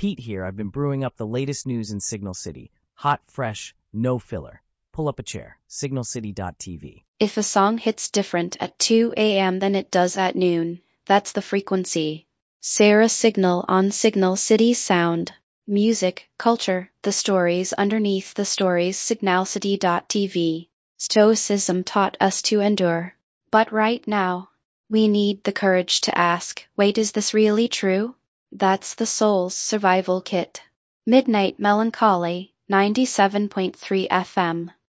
Pete here. I've been brewing up the latest news in Signal City. Hot, fresh, no filler. Pull up a chair. Signalcity.tv. If a song hits different at 2 a.m. than it does at noon, that's the frequency. Sarah Signal on Signal City Sound. Music, culture, the stories underneath the stories. Signalcity.tv. Stoicism taught us to endure. But right now, we need the courage to ask, wait, is this really true? That's the soul's survival kit. Midnight Melancholy, 97.3 FM.